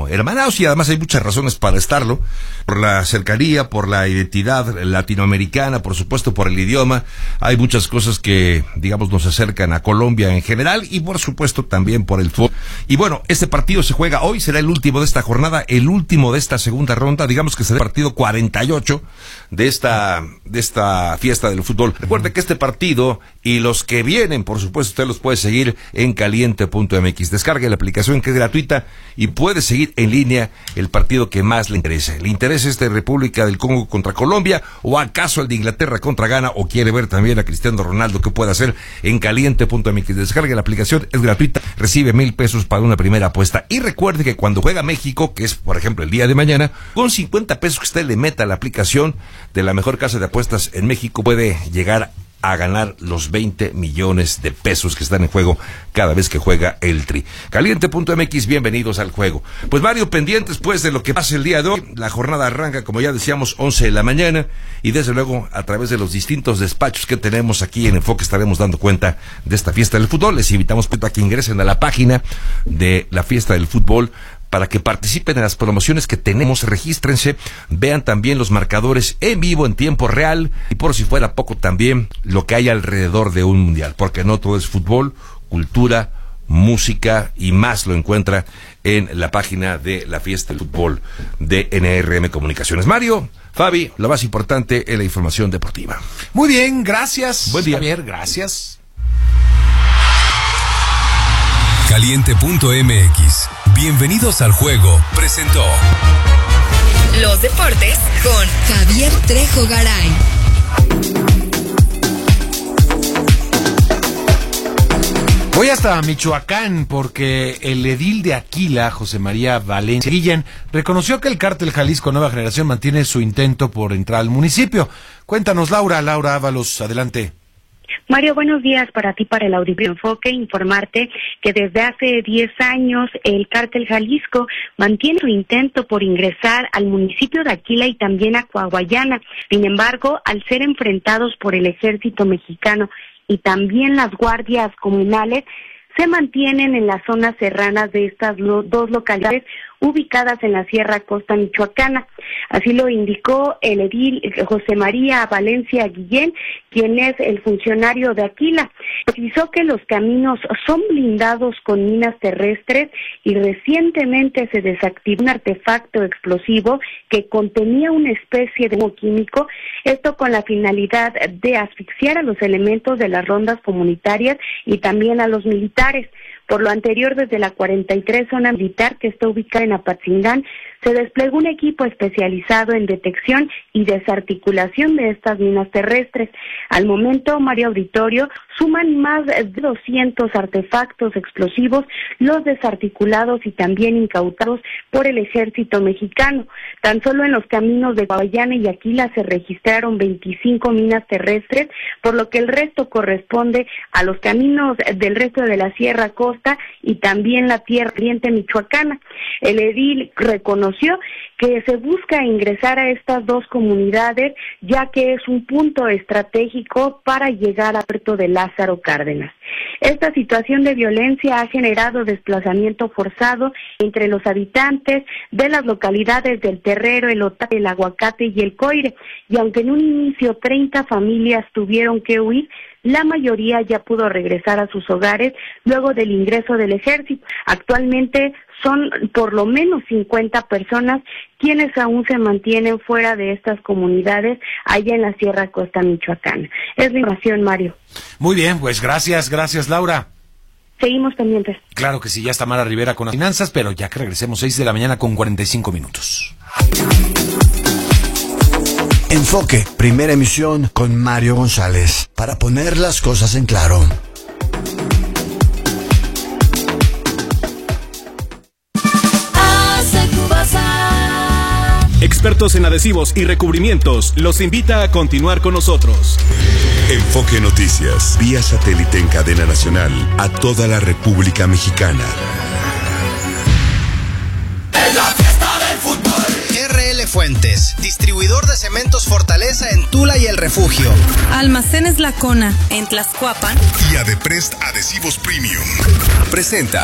como hermanados, y además hay muchas razones para estarlo, por la cercanía, por la identidad latinoamericana, por supuesto por el idioma. Hay muchas cosas que, digamos, nos acercan a Colombia en general, y por supuesto también por el fútbol. Y bueno, este partido se juega hoy, será el último de esta jornada, el último de esta segunda ronda, digamos que será el partido 48 de esta fiesta del fútbol. Recuerde que este partido y los que vienen, por supuesto, usted los puede seguir en caliente.mx. Descargue la aplicación, que es gratuita, y puede seguir en línea el partido que más le interese. ¿Le interesa este República del Congo contra Colombia, o acaso el de Inglaterra contra Ghana, o quiere ver también a Cristiano Ronaldo? ¿Qué puede hacer? En caliente.mx. Descargue la aplicación, es gratuita, recibe 1,000 pesos para una primera apuesta. Y recuerde que cuando juega México, que es por ejemplo el día de mañana, con 50 pesos que usted le meta a la aplicación de la mejor casa de apuestas en México, puede llegar a ganar los 20 millones de pesos que están en juego cada vez que juega el Tri. Caliente.mx, bienvenidos al juego. Pues Mario, pendientes pues de lo que pasa el día de hoy. La jornada arranca, como ya decíamos, 11 de la mañana, y desde luego a través de los distintos despachos que tenemos aquí en Enfoque estaremos dando cuenta de esta fiesta del fútbol. Les invitamos a que ingresen a la página de la fiesta del fútbol para que participen en las promociones que tenemos. Regístrense, vean también los marcadores en vivo, en tiempo real, y por si fuera poco también lo que hay alrededor de un mundial, porque no todo es fútbol, cultura, música y más lo encuentra en la página de la fiesta del fútbol de NRM Comunicaciones. Mario, Fabi, lo más importante es la información deportiva. Muy bien, gracias. Buen día. Javier, gracias. Caliente.mx. Bienvenidos al juego. Presentó los deportes con Javier Trejo Garay. Voy hasta Michoacán porque el edil de Aquila, José María Valencia Guillén, reconoció que el cártel Jalisco Nueva Generación mantiene su intento por entrar al municipio. Cuéntanos, Laura Ábalos, adelante. Mario, buenos días para ti, para el Auditorio Enfoque. Informarte que desde hace 10 años el cártel Jalisco mantiene su intento por ingresar al municipio de Aquila y también a Coahuayana. Sin embargo, al ser enfrentados por el ejército mexicano y también las guardias comunales, se mantienen en las zonas serranas de estas dos localidades ubicadas en la Sierra Costa Michoacana. Así lo indicó el edil José María Valencia Guillén, quien es el funcionario de Aquila. Precisó que los caminos son blindados con minas terrestres y recientemente se desactivó un artefacto explosivo que contenía una especie de humo químico, esto con la finalidad de asfixiar a los elementos de las rondas comunitarias y también a los militares. Por lo anterior, desde la 43 zona militar que está ubicada en Apatzingán, se desplegó un equipo especializado en detección y desarticulación de estas minas terrestres. Al momento, Mario Auditorio, suman más de 200 artefactos explosivos, los desarticulados y también incautados por el ejército mexicano. Tan solo en los caminos de Coahuayana y Aquila se registraron 25 minas terrestres, por lo que el resto corresponde a los caminos del resto de la Sierra Costa y también la Tierra Caliente Michoacana. El edil reconoció que se busca ingresar a estas dos comunidades, ya que es un punto estratégico para llegar a Puerto de Lázaro Cárdenas. Esta situación de violencia ha generado desplazamiento forzado entre los habitantes de las localidades del Terrero, el Otate, el Aguacate y el Coire, y aunque en un inicio 30 familias tuvieron que huir, la mayoría ya pudo regresar a sus hogares luego del ingreso del ejército. Actualmente son por lo menos 50 personas quienes aún se mantienen fuera de estas comunidades allá en la Sierra Costa Michoacana. Es la información, Mario. Muy bien, pues gracias, Laura. Seguimos pendientes. Claro que sí, ya está Mara Rivera con las finanzas, pero ya que regresemos 6 de la mañana con 45 minutos. Enfoque, primera emisión con Mario González, para poner las cosas en claro. Expertos en adhesivos y recubrimientos los invita a continuar con nosotros. Enfoque Noticias, vía satélite en cadena nacional a toda la República Mexicana. RL Fuentes, distribuidor de cementos Fortaleza en Tula y El Refugio. Almacenes La Cona en Tlaxcuapan. Y Adeprest Adhesivos Premium presenta